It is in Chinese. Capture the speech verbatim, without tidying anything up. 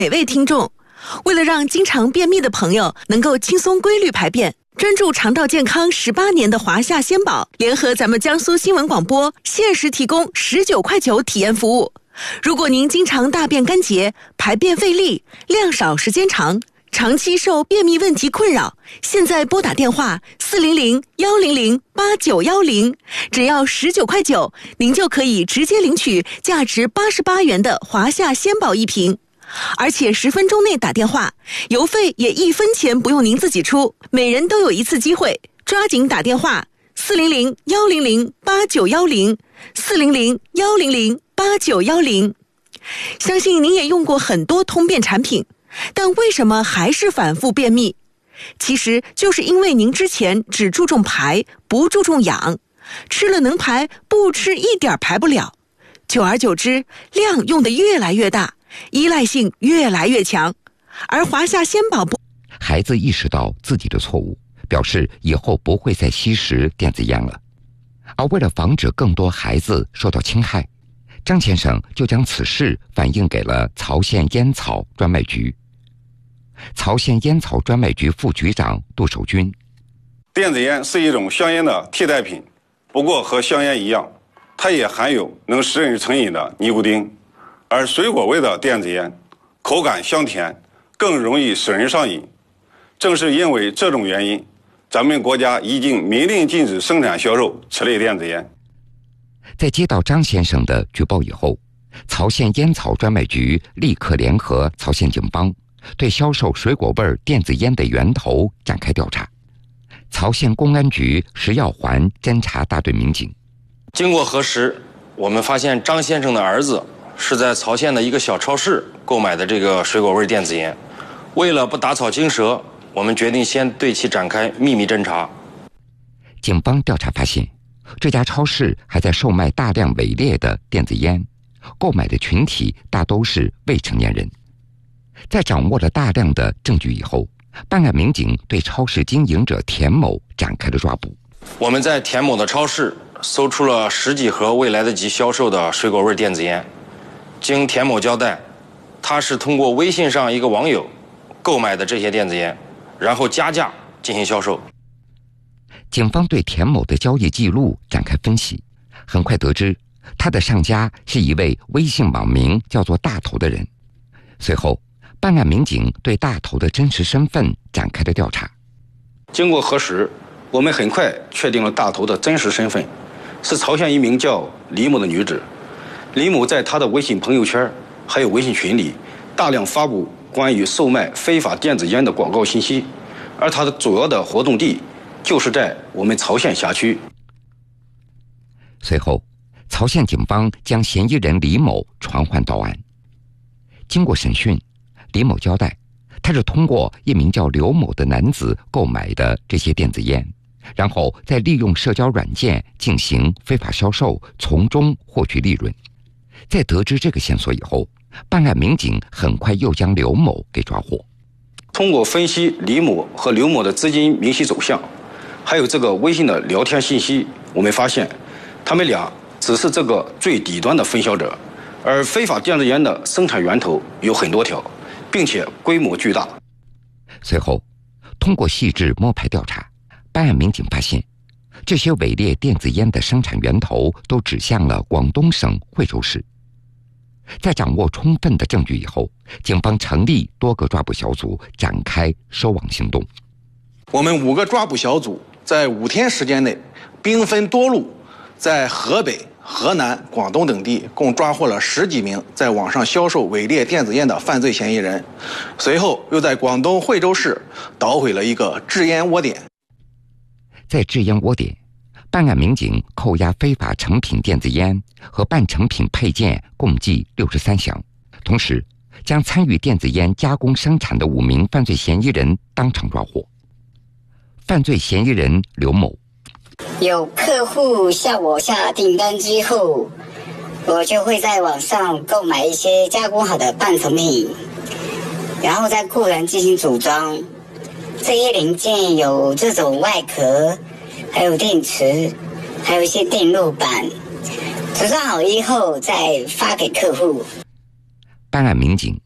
每位听众，为了让经常便秘的朋友能够轻松规律排便，专注肠道健康十八年的华夏鲜宝联合咱们江苏新闻广播限时提供十九块九体验服务。如果您经常大便干结、排便费力、量少时间长，长期受便秘问题困扰，现在拨打电话四零零幺零零八九幺零，只要十九块九，您就可以直接领取价值八十八元的华夏鲜宝一瓶。而且十分钟内打电话，邮费也一分钱不用您自己出，每人都有一次机会，抓紧打电话四零零幺零零八九幺零，四零零幺零零八九幺零。相信您也用过很多通便产品，但为什么还是反复便秘？其实就是因为您之前只注重排，不注重养，吃了能排，不吃一点排不了，久而久之，量用得越来越大，依赖性越来越强。而华夏鲜宝不， 孩子意识到自己的错误，表示以后不会再吸食电子烟了。而为了防止更多孩子受到侵害，张先生就将此事反映给了曹县烟草专卖局。曹县烟草专卖局副局长杜守军： 电子烟是一种香烟的替代品，不过和香烟一样，它也含有能使人成瘾的尼古丁。而水果味的电子烟口感香甜，更容易使人上瘾。正是因为这种原因，咱们国家已经明令禁止生产销售此类电子烟。 在接到张先生的举报以后，曹县烟草专卖局立刻联合曹县警方，对销售水果味电子烟的源头展开调查。曹县公安局食药环侦查大队民警经过核实，我们发现张先生的儿子是在曹县的一个小超市购买的这个水果味电子烟。为了不打草惊蛇，我们决定先对其展开秘密侦查。 警方调查发现，这家超市还在售卖大量伪劣的电子烟，购买的群体大都是未成年人。在掌握了大量的证据以后，办案民警对超市经营者田某展开了抓捕。 我们在田某的超市搜出了十几盒未来得及销售的水果味电子烟。经田某交代，他是通过微信上一个网友购买的这些电子烟，然后加价进行销售。 警方对田某的交易记录展开分析，很快得知他的上家是一位微信网名叫做大头的人。随后，办案民警对大头的真实身份展开了调查。 经过核实，我们很快确定了大头的真实身份，是曹县一名叫李某的女子。李某在她的微信朋友圈还有微信群里大量发布关于售卖非法电子烟的广告信息，而她的主要的活动地就是在我们曹县辖区。 随后，曹县警方将嫌疑人李某传唤到案。经过审讯，李某交代，他是通过一名叫刘某的男子购买的这些电子烟，然后再利用社交软件进行非法销售，从中获取利润。在得知这个线索以后，办案民警很快又将刘某给抓获。 通过分析李某和刘某的资金明细走向，还有这个微信的聊天信息，我们发现他们俩只是这个最底端的分销者，而非法电子烟的生产源头有很多条，并且规模巨大。 随后，通过细致摸排调查，办案民警发现，这些伪劣电子烟的生产源头都指向了广东省惠州市。在掌握充分的证据以后，警方成立多个抓捕小组，展开收网行动。 我们五个抓捕小组在五天时间内，兵分多路，在河北、河南、广东等地共抓获了十几名在网上销售伪劣电子烟的犯罪嫌疑人。随后又在广东惠州市捣毁了一个制烟窝点。 在制烟窝点，办案民警扣押非法成品电子烟和半成品配件共计六十三箱，同时将参与电子烟加工生产的五名犯罪嫌疑人当场抓获。犯罪嫌疑人刘某： 有客户向我下订单之后，我就会在网上购买一些加工好的半成品，然后再雇人进行组装。这些零件有这种外壳，还有电池，还有一些电路板，组装好以后再发给客户。 办案民警